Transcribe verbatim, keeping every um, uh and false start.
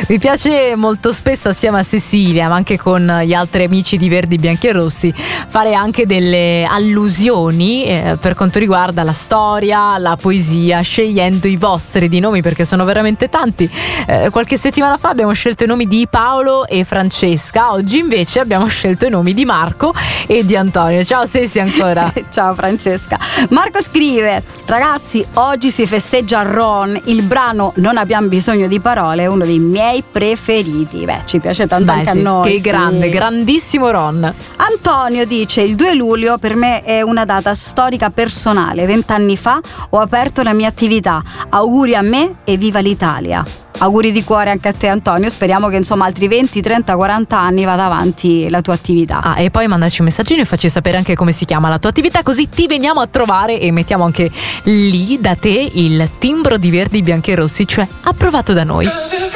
Mi piace molto spesso assieme a Cecilia, ma anche con gli altri amici di Verdi, Bianchi e Rossi, fare anche delle allusioni eh, per quanto riguarda la storia, la poesia, scegliendo i vostri di nomi, perché sono veramente tanti. Eh, qualche settimana fa abbiamo scelto i nomi di Paolo e Francesca, oggi invece abbiamo scelto i nomi di Marco e di Antonio. Ciao Ceci ancora. Ciao Francesca. Marco scrive: ragazzi, oggi si festeggia Ron, il brano Non abbiamo bisogno di parole è uno dei miei preferiti. Beh, ci piace tanto. Beh, anche sì, a noi. Che sì. grande, grandissimo Ron. Antonio dice: il due luglio per me è una data storica personale. Vent'anni fa ho aperto la mia attività. Auguri a me e viva l'Italia. Auguri di cuore anche a te Antonio, speriamo che insomma altri venti, trenta, quaranta anni vada avanti la tua attività. Ah, e poi mandaci un messaggino e facci sapere anche come si chiama la tua attività, così ti veniamo a trovare e mettiamo anche lì da te il timbro di Verdi, Bianchi e Rossi, cioè approvato da noi.